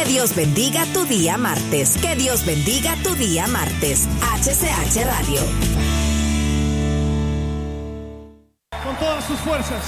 Dios bendiga tu día martes. Que Dios bendiga tu día martes. HCH Radio. Con todas sus fuerzas.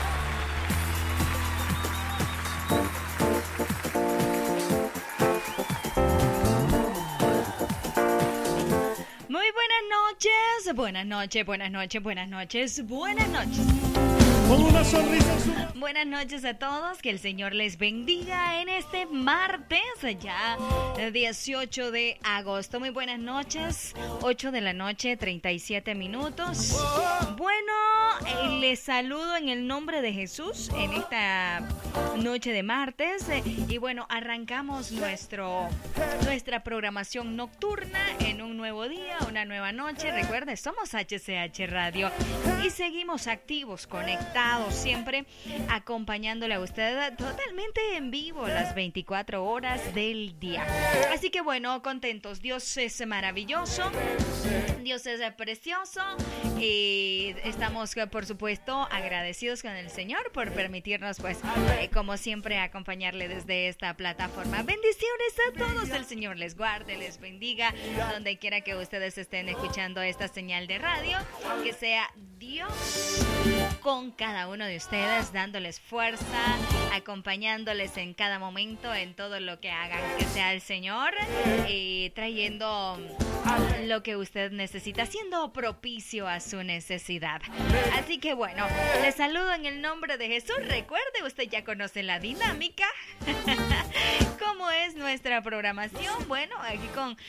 Muy buenas noches, buenas noches, buenas noches, buenas noches, buenas noches. Con una sonrisa en su... Buenas noches a todos, que el Señor les bendiga en este martes, ya 18 de agosto. Muy buenas noches, 8 de la noche, 37 minutos. Bueno, les saludo en el nombre de Jesús en esta noche de martes. Y bueno, arrancamos nuestra programación nocturna en un nuevo día, una nueva noche. Recuerde, somos HCH Radio y seguimos activos, conectados, siempre acompañándole a usted totalmente en vivo las 24 horas del día. Así que bueno, contentos. Dios es maravilloso, Dios es precioso y estamos, por supuesto, agradecidos con el Señor por permitirnos, pues, como siempre, acompañarle desde esta plataforma. Bendiciones a todos, el Señor les guarde, les bendiga, donde quiera que ustedes estén escuchando esta señal de radio, que sea Dios con cada uno de ustedes, dándoles fuerza, acompañándoles en cada momento, en todo lo que hagan, que sea el Señor trayendo lo que usted necesita, siendo propicio a su necesidad. Así que bueno, les saludo en el nombre de Jesús. Recuerde, usted ya conoce la dinámica. ¿Cómo es nuestra programación? Bueno, aquí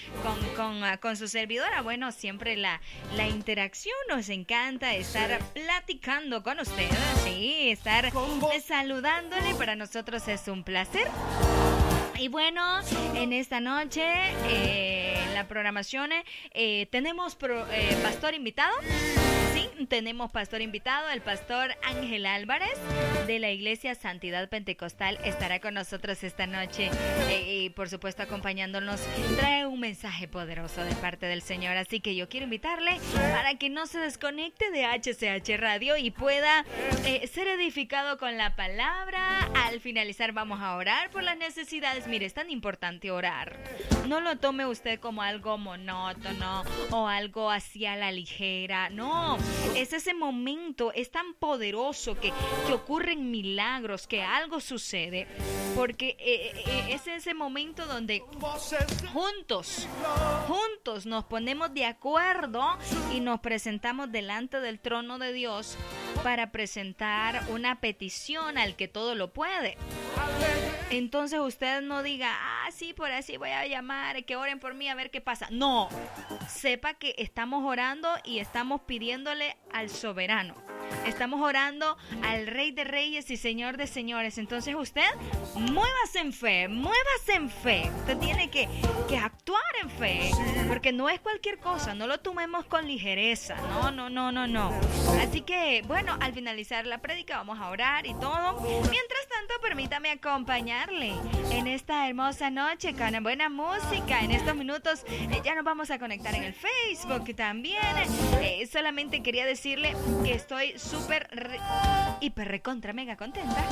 con su servidora, bueno, siempre la interacción. Nos encanta estar platicando con ustedes, sí, estar saludándole. Para nosotros es un placer. Y bueno, en esta noche, en la programación, tenemos pastor invitado. Sí, tenemos pastor invitado. El pastor Ángel Álvarez de la Iglesia Santidad Pentecostal estará con nosotros esta noche y por supuesto acompañándonos. Trae un mensaje poderoso de parte del Señor. Así que yo quiero invitarle para que no se desconecte de HCH Radio y pueda ser edificado con la palabra. Al finalizar vamos a orar por las necesidades. Mire, es tan importante orar. No lo tome usted como algo monótono o algo así a la ligera. No, es ese momento, es tan poderoso que ocurren milagros, que algo sucede. Porque es ese momento donde juntos nos ponemos de acuerdo y nos presentamos delante del trono de Dios para presentar una petición al que todo lo puede. Entonces usted no diga, sí, por así voy a llamar, que oren por mí a ver qué pasa. No, sepa que estamos orando y estamos pidiéndole al soberano. Estamos orando al Rey de Reyes y Señor de Señores. Entonces usted, muévase en fe, muévase en fe. Usted tiene que actuar en fe, porque no es cualquier cosa, no lo tomemos con ligereza. No. Así que, bueno, al finalizar la prédica vamos a orar y todo. Mientras tanto, permítame acompañarle en esta hermosa noche con buena música. En estos minutos ya nos vamos a conectar en el Facebook también. Solamente quería decirle que estoy súper, hiper, recontra, mega contenta.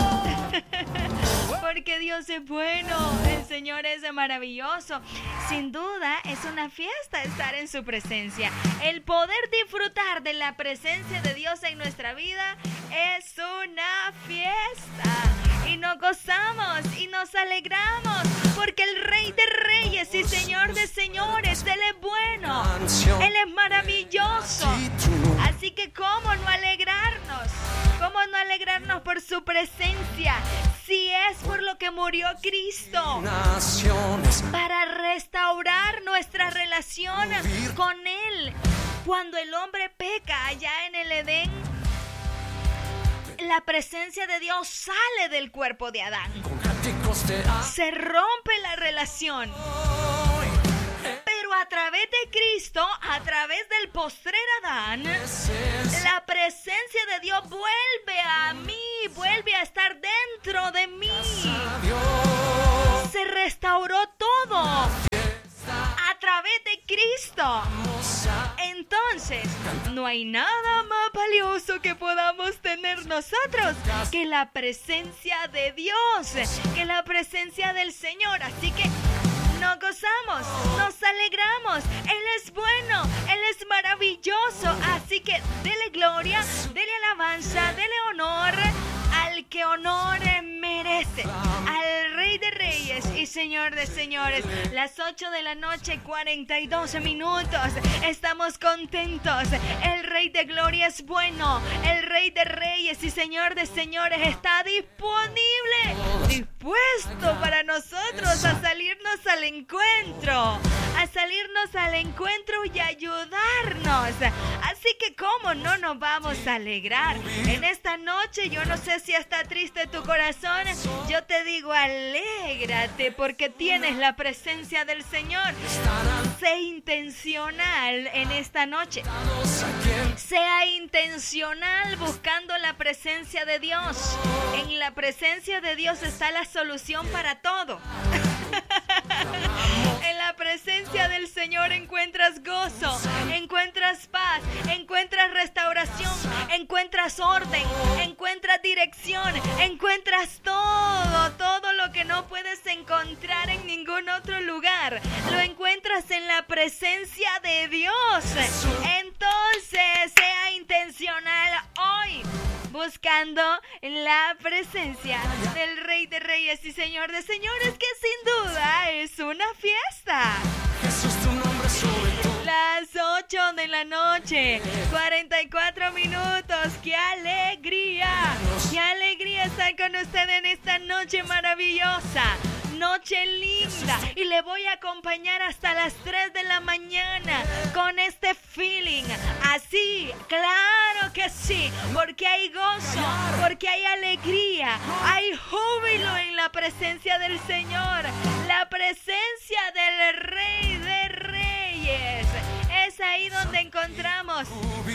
Porque Dios es bueno, el Señor es maravilloso. Sin duda es una fiesta estar en su presencia. El poder disfrutar de la presencia de Dios en nuestra vida es una fiesta. Y nos gozamos y nos alegramos porque el Rey de Reyes y Señor de Señores, Él es bueno, Él es maravilloso. Así que ¿cómo no alegrarnos? ¿Cómo no alegrarnos por su presencia? Si es por lo que murió Cristo, para restaurar nuestra relación con Él. Cuando el hombre peca allá en el Edén, la presencia de Dios sale del cuerpo de Adán. Se rompe la relación. Pero a través de Cristo, a través del postrer Adán, la presencia de Dios vuelve a mí, vuelve a estar dentro de mí. Se restauró todo a través de Cristo. Entonces, no hay nada más valioso que podamos tener nosotros que la presencia de Dios, que la presencia del Señor. Así que nos gozamos, nos alegramos. Él es bueno, Él es maravilloso. Así que dele gloria, dele alabanza, dele honor al que honor merece, al Rey de Reyes y Señor de Señores. Las 8 de la noche, 42 minutos. Estamos contentos. El Rey de Gloria es bueno. El Rey de Reyes y Señor de Señores está disponible, dispuesto para nosotros a salirnos al encuentro, y ayudarnos. Así que cómo no nos vamos a alegrar en esta noche. Yo no sé si está triste tu corazón. Yo te digo, alégrate porque tienes la presencia del Señor. Sé intencional en esta noche. Sea intencional buscando la presencia de Dios. En la presencia de Dios está la solución para todo. En la presencia del Señor encuentras gozo, encuentras paz, encuentras restauración, encuentras orden, encuentras dirección, encuentras todo lo que no puedes encontrar en ningún otro lugar. Lo encuentras en la presencia de Dios. Entonces, sea intencional hoy, buscando la presencia del Rey de Reyes y Señor de Señores, que sin duda es una fiesta. Las 8 de la noche, 44 minutos. ¡Qué alegría! ¡Qué alegría estar con usted en esta noche maravillosa! Noche linda, y le voy a acompañar hasta las 3 de la mañana con este feeling. Así, claro que sí, porque hay gozo, porque hay alegría, hay júbilo en la presencia del Señor, la presencia del Rey de Reyes. Es ahí donde encontramos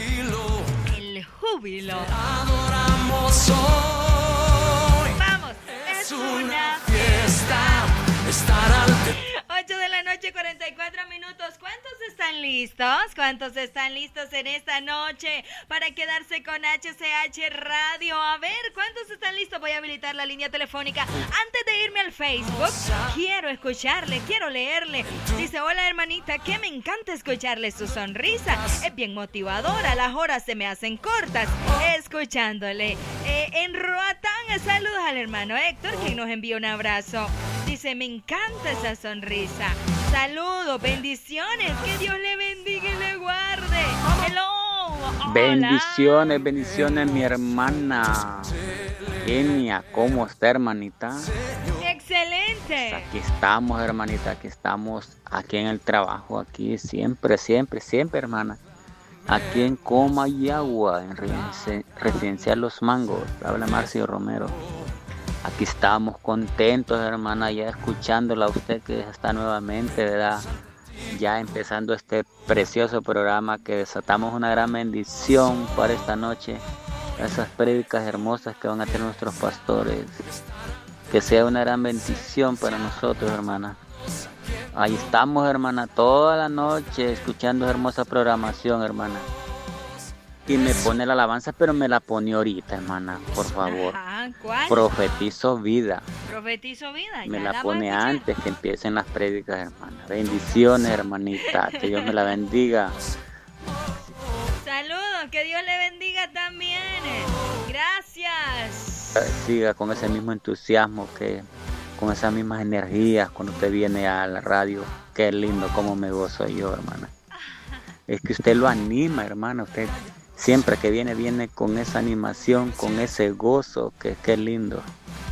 el júbilo. Adoramos hoy. Vamos, es una fiesta. Estar al 8 de la noche, 44 minutos. ¿Cuántos están listos? ¿Cuántos están listos en esta noche para quedarse con HCH Radio? A ver, ¿cuántos están listos? Voy a habilitar la línea telefónica. Antes de irme al Facebook, quiero escucharle, quiero leerle. Dice, hola hermanita, que me encanta escucharle su sonrisa. Es bien motivadora, las horas se me hacen cortas escuchándole. En Roatán, saludos al hermano Héctor, quien nos envía un abrazo. Dice, me encanta esa sonrisa. Saludos, bendiciones. Que Dios le bendiga y le guarde. Hello. Hola. Bendiciones, mi hermana Kenia. ¿Cómo está, hermanita? Excelente. Pues aquí estamos, hermanita. Aquí en el trabajo. Aquí siempre, hermana. Aquí en Coma y Agua, en Residencial Los Mangos. Habla Marcio Romero. Aquí estamos contentos, hermana, ya escuchándola a usted que está nuevamente, ¿verdad? Ya empezando este precioso programa que desatamos una gran bendición para esta noche. Esas prédicas hermosas que van a tener nuestros pastores. Que sea una gran bendición para nosotros, hermana. Ahí estamos, hermana, toda la noche escuchando hermosa programación, hermana. Y me pone la alabanza, pero me la pone ahorita, hermana, por favor. Ajá, ¿cuál? Profetizo vida. Profetizo vida. Me la pone antes que empiecen las prédicas, hermana. Bendiciones, hermanita. Que Dios me la bendiga. Saludos, que Dios le bendiga también. Gracias. Siga con ese mismo entusiasmo, con esas mismas energías cuando usted viene a la radio. Qué lindo, cómo me gozo yo, hermana. Es que usted lo anima, hermana. Usted siempre que viene con esa animación, con ese gozo, que qué lindo.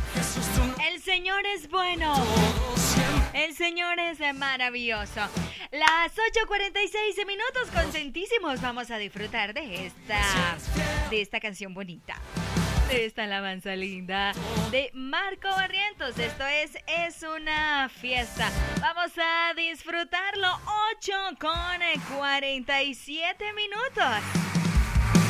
El Señor es bueno. El Señor es maravilloso. Las 8:46 minutos, contentísimos. Vamos a disfrutar de esta canción bonita, de esta alabanza linda de Marco Barrientos. Esto es una fiesta. Vamos a disfrutarlo. 8:47 minutos.